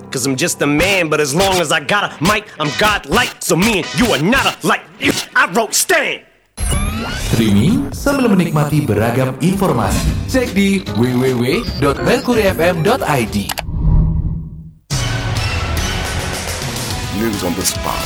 Cause I'm just a man, but as long as I got a mic, I'm godlike. So me and you are not alike. I wrote Stan. Streaming sambil menikmati beragam informasi. Cek di www.mercuryfm.id. News on the spot.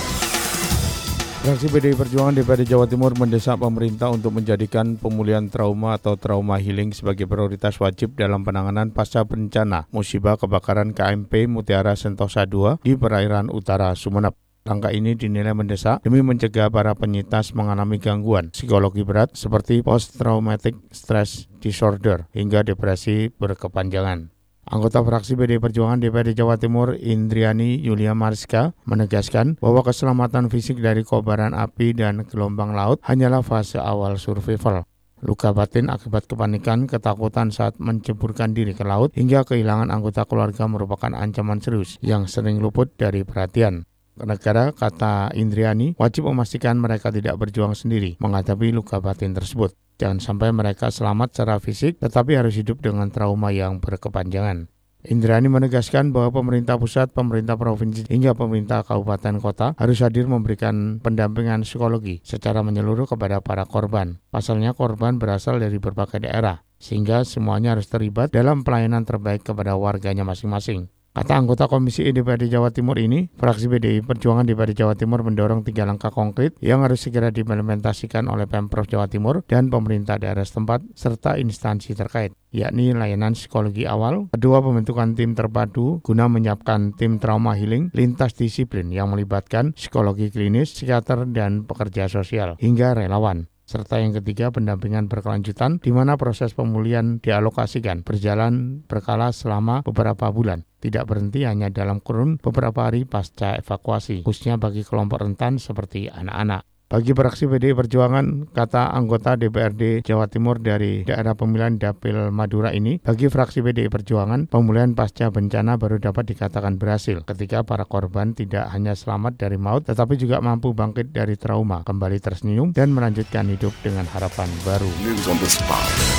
Fraksi PDI Perjuangan DPRD Jawa Timur mendesak pemerintah untuk menjadikan pemulihan trauma atau trauma healing sebagai prioritas wajib dalam penanganan pasca bencana musibah kebakaran KMP Mutiara Sentosa II di perairan utara Sumeneb. Langkah ini dinilai mendesak demi mencegah para penyintas mengalami gangguan psikologi berat seperti post-traumatic stress disorder hingga depresi berkepanjangan. Anggota fraksi PDI Perjuangan DPRD Jawa Timur Indriani Yulia Mariska menegaskan bahwa keselamatan fisik dari kobaran api dan gelombang laut hanyalah fase awal survival. Luka batin akibat kepanikan, ketakutan saat menceburkan diri ke laut hingga kehilangan anggota keluarga merupakan ancaman serius yang sering luput dari perhatian. Negara, kata Indriani, wajib memastikan mereka tidak berjuang sendiri menghadapi luka batin tersebut. Jangan sampai mereka selamat secara fisik, tetapi harus hidup dengan trauma yang berkepanjangan. Indriani menegaskan bahwa pemerintah pusat, pemerintah provinsi, hingga pemerintah kabupaten kota harus hadir memberikan pendampingan psikologi secara menyeluruh kepada para korban. Pasalnya korban berasal dari berbagai daerah, sehingga semuanya harus terlibat dalam pelayanan terbaik kepada warganya masing-masing. Kata anggota Komisi E DPRD Jawa Timur ini, fraksi PDI Perjuangan DPRD Jawa Timur mendorong 3 langkah konkret yang harus segera diimplementasikan oleh Pemprov Jawa Timur dan pemerintah daerah setempat serta instansi terkait, yakni layanan psikologi awal, kedua pembentukan tim terpadu guna menyiapkan tim trauma healing lintas disiplin yang melibatkan psikologi klinis, psikiater, dan pekerja sosial, hingga relawan. Serta yang ketiga, pendampingan berkelanjutan di mana proses pemulihan dialokasikan berjalan berkala selama beberapa bulan. Tidak berhenti hanya dalam kurun beberapa hari pasca evakuasi, khususnya bagi kelompok rentan seperti anak-anak. Bagi fraksi PDI Perjuangan, kata anggota DPRD Jawa Timur dari daerah pemilihan Dapil Madura ini, bagi fraksi PDI Perjuangan, pemulihan pasca bencana baru dapat dikatakan berhasil ketika para korban tidak hanya selamat dari maut, tetapi juga mampu bangkit dari trauma, kembali tersenyum, dan melanjutkan hidup dengan harapan baru. News on the spot.